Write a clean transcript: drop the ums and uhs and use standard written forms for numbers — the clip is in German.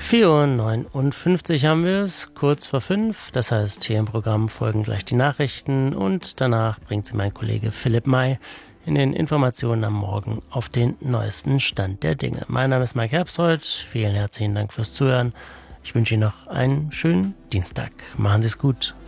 4:59 Uhr haben wir es, kurz vor 5. Das heißt, hier im Programm folgen gleich die Nachrichten und danach bringt sie mein Kollege Philipp May in den Informationen am Morgen auf den neuesten Stand der Dinge. Mein Name ist Mike Herbstreuth. Vielen herzlichen Dank fürs Zuhören. Ich wünsche Ihnen noch einen schönen Dienstag. Machen Sie es gut.